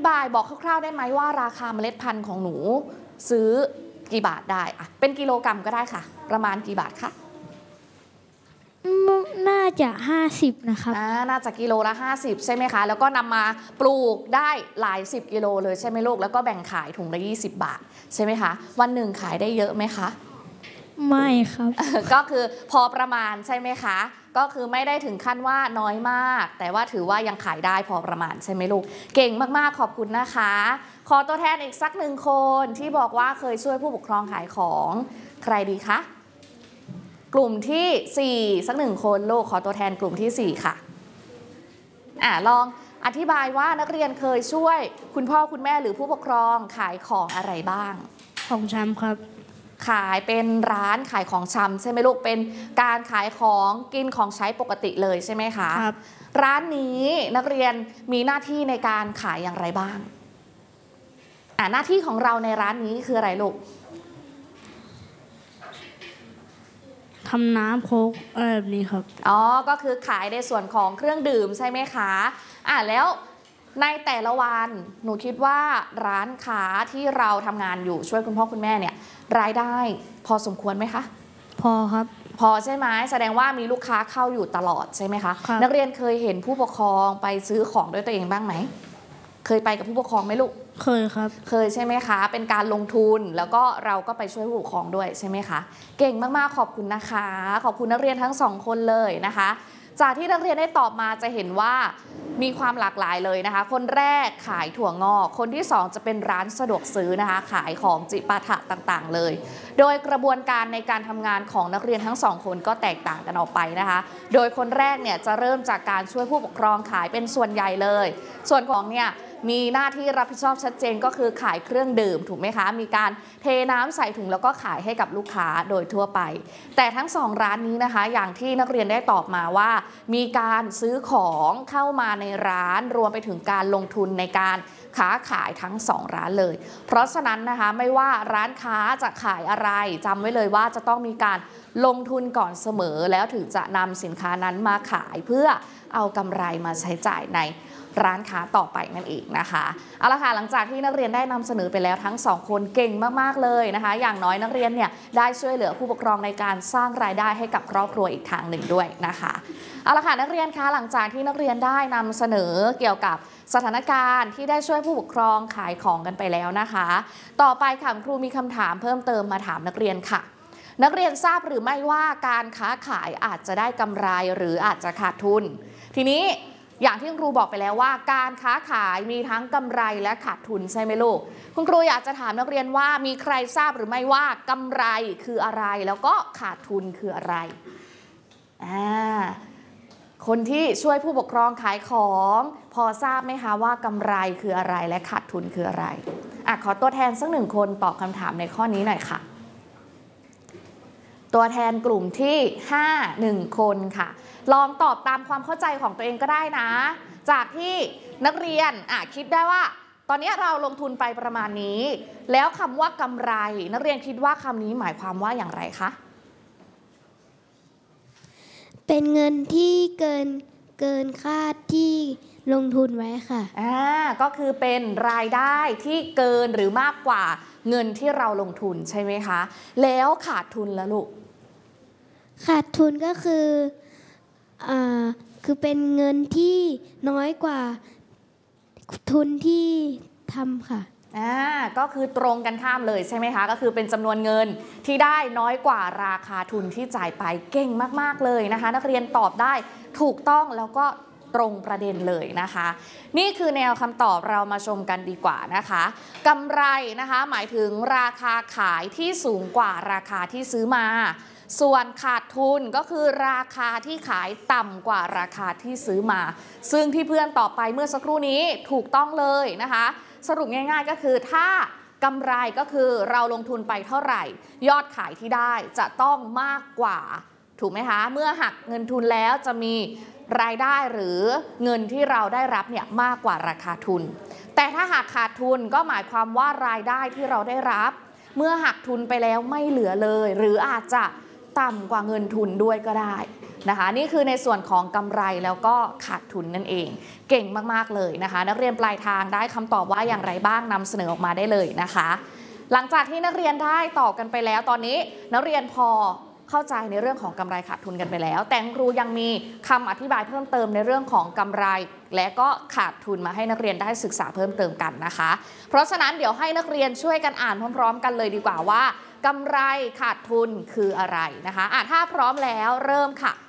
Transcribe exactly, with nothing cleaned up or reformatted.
บายบอกคร่าวๆได้ไหมว่าราคาเมล็ดพันธุ์ของหนูซื้อกี่บาทได้อะเป็นกิโลกรัมก็ได้ค่ะประมาณกี่บาทคะน่าจะห้าสิบนะครับอ่าน่าจะกิโลละห้าสิบใช่ไหมคะแล้วก็นำมาปลูกได้หลายสิบกิโลเลยใช่ไหมลูกแล้วก็แบ่งขายถุงละยี่สิบบาทใช่ไหมคะวันหนึ่งขายได้เยอะไหมคะไม่ครับก็คือพอประมาณใช่ไหมคะก็คือไม่ได้ถึงขั้นว่าน้อยมากแต่ว่าถือว่ายังขายได้พอประมาณใช่ไหมลูกเก่งมากๆขอบคุณนะคะขอตัวแทนอีกสักหนึ่งคนที่บอกว่าเคยช่วยผู้ปกครองขายของใครดีคะกลุ่มที่สี่สักหนึ่งคนลูกขอตัวแทนกลุ่มที่สี่ค่ะอ่าลองอธิบายว่านักเรียนเคยช่วยคุณพ่อคุณแม่หรือผู้ปกครองขายของอะไรบ้างของชำครับขายเป็นร้านขายของชำใช่ไหมลูกเป็นการขายของกินของใช้ปกติเลยใช่ไหมคะครับร้านนี้นักเรียนมีหน้าที่ในการขายอย่างไรบ้างอ่าหน้าที่ของเราในร้านนี้คืออะไรลูกทำน้ำโค้กอะไรแบบนี้ครับอ๋อก็คือขายในส่วนของเครื่องดื่มใช่ไหมคะอ่าแล้วในแต่ละวันหนูคิดว่าร้านค้าที่เราทำงานอยู่ช่วยคุณพ่อคุณแม่เนี่ยรายได้พอสมควรไหมคะพอครับพอใช่ไหมแสดงว่ามีลูกค้าเข้าอยู่ตลอดใช่ไหมคะนักเรียนเคยเห็นผู้ปกครองไปซื้อของด้วยตัวเองบ้างไหมเคยไปกับผู้ปกครองไหมลูกเคยครับเคยใช่ไหมคะเป็นการลงทุนแล้วก็เราก็ไปช่วยผู้ปกครองด้วยใช่ไหมคะเก่งมากๆขอบคุณนะคะขอบคุณนักเรียนทั้งสองคนเลยนะคะจากที่นักเรียนได้ตอบมาจะเห็นว่ามีความหลากหลายเลยนะคะคนแรกขายถั่วงอกคนที่สองจะเป็นร้านสะดวกซื้อนะคะขายของจิปาถะต่างๆเลยโดยกระบวนการในการทำงานของนักเรียนทั้งสองคนก็แตกต่างกันออกไปนะคะโดยคนแรกเนี่ยจะเริ่มจากการช่วยผู้ปกครองขายเป็นส่วนใหญ่เลยส่วนของเนี่ยมีหน้าที่รับผิดชอบชัดเจนก็คือขายเครื่องดื่มถูกไหมคะมีการเทน้ำใส่ถุงแล้วก็ขายให้กับลูกค้าโดยทั่วไปแต่ทั้งสองร้านนี้นะคะอย่างที่นักเรียนได้ตอบมาว่ามีการซื้อของเข้ามาในร้านรวมไปถึงการลงทุนในการค้าขายทั้งสองร้านเลยเพราะฉะนั้นนะคะไม่ว่าร้านค้าจะขายอะไรจำไว้เลยว่าจะต้องมีการลงทุนก่อนเสมอแล้วถึงจะนำสินค้านั้นมาขายเพื่อเอากำไรมาใช้จ่ายในร้านค้าต่อไปนั่นเองนะคะเอาละค่ะหลังจากที่นักเรียนได้นำเสนอไปแล้วทั้งสองคนเก่งมากๆเลยนะคะอย่างน้อยนักเรียนเนี่ยได้ช่วยเหลือผู้ปกครองในการสร้างรายได้ให้กับครอบครัวอีกทางหนึ่งด้วยนะคะเอาละค่ะนักเรียนคะหลังจากที่นักเรียนได้นำเสนอเกี่ยวกับสถานการณ์ที่ได้ช่วยผู้ปกครองขายของกันไปแล้วนะคะต่อไปค่ะครูมีคำถามเพิ่มเติมมาถามนักเรียนค่ะนักเรียนทราบหรือไม่ว่าการค้าขายอาจจะได้กำไรหรืออาจจะขาดทุนทีนี้อย่างที่คุณครูบอกไปแล้วว่าการค้าขายมีทั้งกำไรและขาดทุนใช่ไหมลูกคุณครูอยากจะถามนักเรียนว่ามีใครทราบหรือไม่ว่ากำไรคืออะไรแล้วก็ขาดทุนคืออะไรอ่าคนที่ช่วยผู้ปกครองขายของพอทราบไหมคะว่ากำไรคืออะไรและขาดทุนคืออะไรอ่ะขอตัวแทนสักหนึ่งคนตอบคำถามในข้อนี้หน่อยค่ะตัวแทนกลุ่มที่ห้า หนึ่งคนค่ะลองตอบตามความเข้าใจของตัวเองก็ได้นะจากที่นักเรียนอ่ะคิดได้ว่าตอนนี้เราลงทุนไปประมาณนี้แล้วคำว่ากำไรนักเรียนคิดว่าคำนี้หมายความว่าอย่างไรคะเป็นเงินที่เกินเกินคาดที่ลงทุนไว้ค่ะอ่าก็คือเป็นรายได้ที่เกินหรือมากกว่าเงินที่เราลงทุนใช่ไหมคะแล้วขาดทุนแล้วลูกขาดทุนก็คืออ่าคือเป็นเงินที่น้อยกว่าทุนที่ทำค่ะอ่าก็คือตรงกันข้ามเลยใช่ไหมคะก็คือเป็นจำนวนเงินที่ได้น้อยกว่าราคาทุนที่จ่ายไปเก่งมากๆเลยนะคะนักเรียนตอบได้ถูกต้องแล้วก็ตรงประเด็นเลยนะคะนี่คือแนวคำตอบเรามาชมกันดีกว่านะคะกำไรนะคะหมายถึงราคาขายที่สูงกว่าราคาที่ซื้อมาส่วนขาดทุนก็คือราคาที่ขายต่ำกว่าราคาที่ซื้อมาซึ่งที่เพื่อนตอบไปเมื่อสักครู่นี้ถูกต้องเลยนะคะสรุปง่ายๆก็คือถ้ากำไรก็คือเราลงทุนไปเท่าไหร่ยอดขายที่ได้จะต้องมากกว่าถูกไหมคะเมื่อหักเงินทุนแล้วจะมีรายได้หรือเงินที่เราได้รับเนี่ยมากกว่าราคาทุนแต่ถ้าหากขาดทุนก็หมายความว่ารายได้ที่เราได้รับเมื่อหักทุนไปแล้วไม่เหลือเลยหรืออาจจะต่ำกว่าเงินทุนด้วยก็ได้นะคะนี่คือในส่วนของกำไรแล้วก็ขาดทุนนั่นเองเก่งมากๆเลยนะคะนักเรียนปลายทางได้คำตอบว่าอย่างไรบ้างนำเสนอออกมาได้เลยนะคะหลังจากที่นักเรียนได้ตอบกันไปแล้วตอนนี้นักเรียนพอเข้าใจในเรื่องของกำไรขาดทุนกันไปแล้วแต่ครูยังมีคำอธิบายเพิ่มเติมในเรื่องของกำไรและก็ขาดทุนมาให้นักเรียนได้ศึกษาเพิ่มเติมกันนะคะเพราะฉะนั้นเดี๋ยวให้นักเรียนช่วยกันอ่านพร้อมๆกันเลยดีกว่าว่ากำไรขาดทุนคืออะไรนะคะอ่ะถ้าพร้อมแล้วเริ่มค่ะ